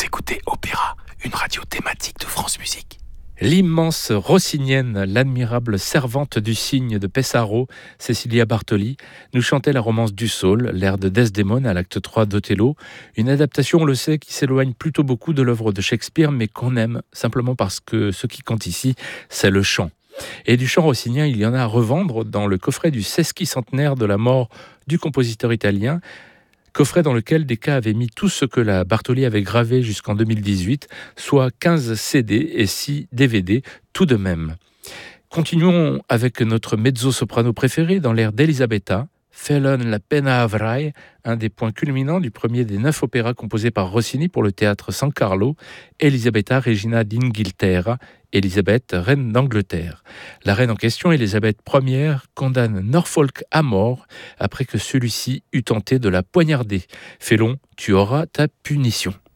écoutez Opéra, une radio thématique de France Musique. L'immense rossinienne, l'admirable servante du cygne de Pesaro, Cecilia Bartoli, nous chantait la romance du Saule, l'air de Desdémone à l'acte 3 d'Othello, une adaptation, on le sait, qui s'éloigne plutôt beaucoup de l'œuvre de Shakespeare, mais qu'on aime, simplement parce que ce qui compte ici, c'est le chant. Et du chant rossinien, il y en a à revendre dans le coffret du sesquicentenaire de la mort du compositeur italien, coffret dans lequel Decca avait mis tout ce que la Bartoli avait gravé jusqu'en 2018, soit 15 CD et 6 DVD tout de même. Continuons avec notre mezzo-soprano préféré dans l'air d'Elisabetta, Felon la pena avrai, un des points culminants du premier des 9 opéras composés par Rossini pour le théâtre San Carlo, Elisabetta Regina d'Inghilterra, Élisabeth, reine d'Angleterre. La reine en question, Élisabeth Ier, condamne Norfolk à mort après que celui-ci eut tenté de la poignarder. Félon, tu auras ta punition.